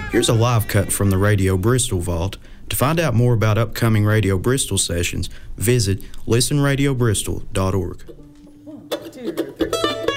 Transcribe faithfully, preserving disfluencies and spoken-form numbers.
Here's a live cut from the Radio Bristol Vault. To find out more about upcoming Radio Bristol sessions, visit listen radio bristol dot org.